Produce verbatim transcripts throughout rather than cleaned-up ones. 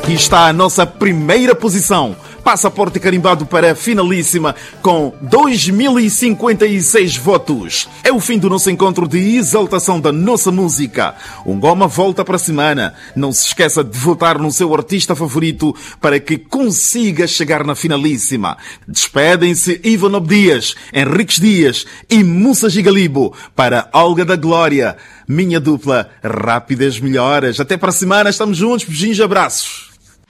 Aqui está a nossa primeira posição. Passaporte carimbado para a finalíssima com dois mil e cinquenta e seis votos. É o fim do nosso encontro de exaltação da nossa música. O Ngoma volta para a semana. Não se esqueça de votar no seu artista favorito para que consiga chegar na finalíssima. Despedem-se Ivan Obdias, Henriques Dias e Mussa Gigalibo para Olga da Glória. Minha dupla, rápidas melhoras. Até para a semana, estamos juntos. Beijinhos e abraços.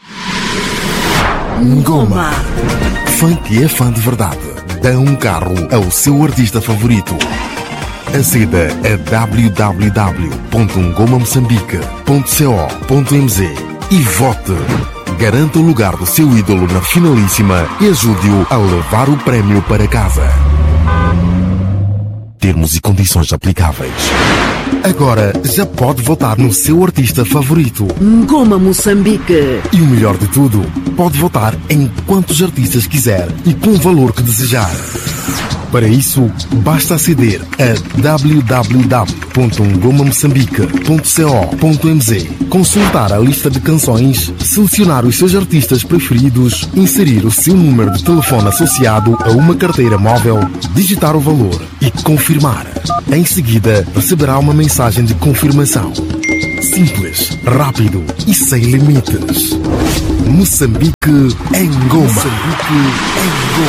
Ngoma. Funk é fã de verdade. Dá um carro ao seu artista favorito. Aceda a w w w ponto ngoma moçambique ponto co ponto m z e vote. Garanta o lugar do seu ídolo na finalíssima e ajude-o a levar o prémio para casa. Termos e condições aplicáveis. Agora já pode votar no seu artista favorito. Ngoma Moçambique. E o melhor de tudo, pode votar em quantos artistas quiser e com o valor que desejar. Para isso, basta aceder a w w w ponto ngoma moçambique ponto co ponto m z, consultar a lista de canções, selecionar os seus artistas preferidos, inserir o seu número de telefone associado a uma carteira móvel, digitar o valor e confirmar. Em seguida, receberá uma mensagem de confirmação. Simples, rápido e sem limites. Moçambique em Ngoma. Moçambique em Ngoma.